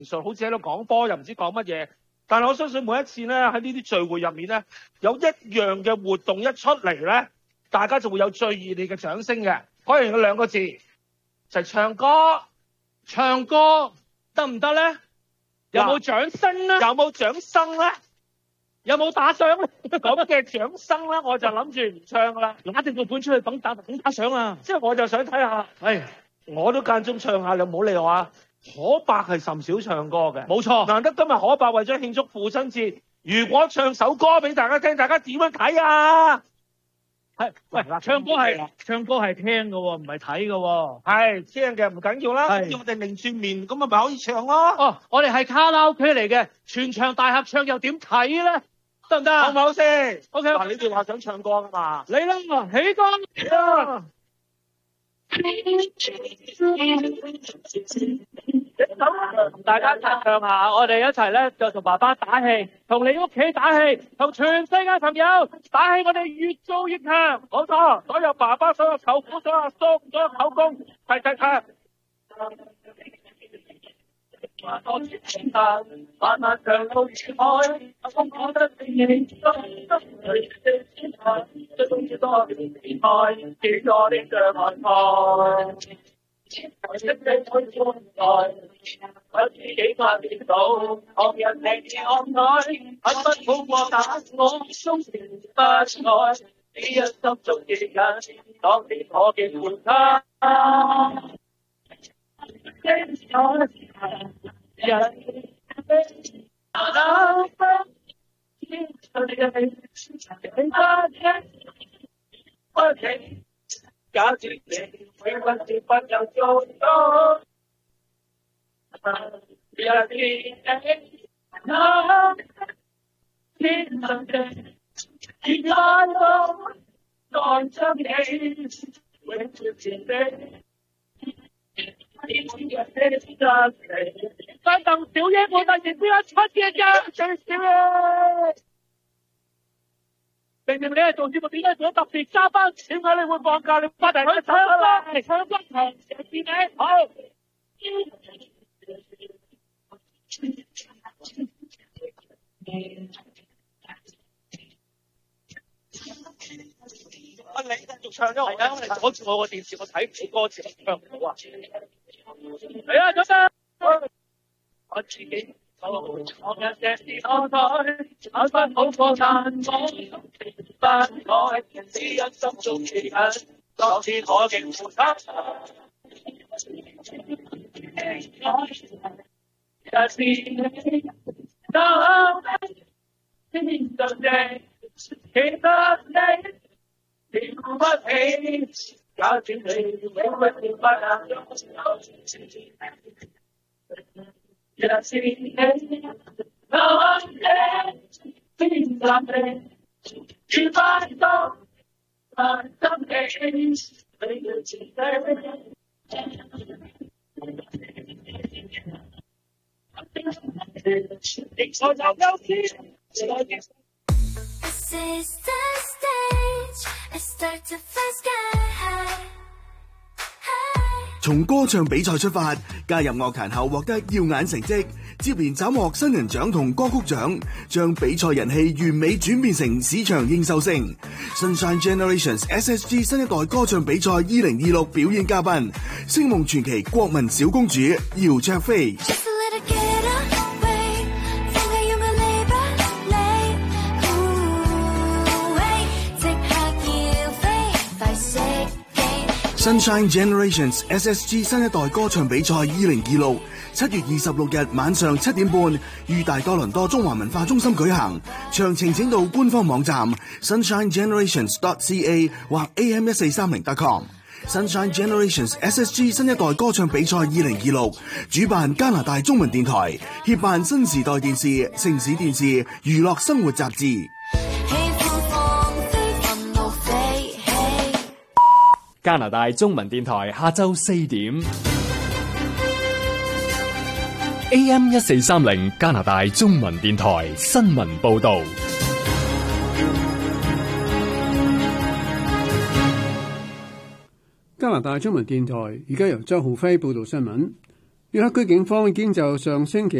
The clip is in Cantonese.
術，好似喺度講波又唔知講乜嘢。但係我相信每一次咧喺呢啲聚會入面咧，有一樣嘅活動一出嚟咧，大家就會有最熱烈嘅掌聲嘅。可能有兩個字，就係唱歌。唱歌得唔得咧？有冇掌聲咧？有冇掌聲咧？有冇打賞咧？咁嘅掌聲咧，我就諗住唔唱啦，拿定個本出去等打賞啊！即係我就想睇下，我都間中唱下，你唔好理我啊！可伯係甚少唱歌嘅，冇錯。難得今日可伯為咗慶祝父親節，如果唱首歌俾大家聽，大家點樣睇啊？喂，嗱，唱歌係聽嘅喎，唔係睇嘅喎。係聽嘅唔緊要啦，要我哋擰轉面，咁咪可以唱咯。哦，我哋係卡拉 OK 嚟嘅，全場大合唱又點睇咧？得唔得？好唔好先 ？OK。嗱，你哋話想唱歌噶嘛？你啦，起歌。同大家唱下，我哋一齊咧就同爸爸打氣，同你屋企打氣，同全世界朋友打氣，我哋越做越強。冇錯，所有爸爸、所有舅父、所有阿叔、所有舅公，齊唱。多謝聖誕，漫漫長路前海，我覺得你都最精彩，最重要多年愛，記咗你嘅愛愛。我識你每個愛，我自己發現到，旁人你愛愛，不好過打我，終成不愛，你一心中記緊，當年我嘅陪他。假設你永遠是不有做到，一天那天上的熱愛到愛將你永遠前的。但鄧小英冇突然之間出嘅㗎，最少嘅。明明你係做節目，點解做特別加班？點解你會放假？你發嚟去唱啦，唱得長，見你好。你繼續唱咗我啊！你阻住我個電視，我睇唔到歌詞，我唱唔到啊！係啊，早晨。我自己我一隻是我台，我不好過但我不愛，只因心中記緊，當天我竟負擔。也是你，當天上地，其實你。你顧不起，假設你永遠不能用，也是你，那你天上地，只快到愛心地，你要自己。我就有天。 This is the stage, I start to fly sky high. 從歌唱比賽出發，加入樂壇後獲得耀眼成績，接連斬獲新人獎同歌曲獎，將比賽人氣完美轉變成市場認受性。Sunshine Generations SSG 新一代歌唱比賽2026表演嘉賓，星夢傳奇國民小公主姚焯菲。Sunshine Generations SSG 新一代歌唱比賽2026 7月26日晚上7點半於大多倫多中華文化中心舉行，詳情請到官方網站 sunshinegenerations.ca 或 am1430.com。Sunshine Generations SSG 新一代歌唱比賽2026主辦加拿大中文電台，協辦新時代電視、城市電視、娛樂生活雜誌。 加拿大中文電台下晝4點 AM 1430加拿大中文電台新聞報道。 加拿大中文電台而家由周浩輝報道新聞。 約克區警方已經就上星期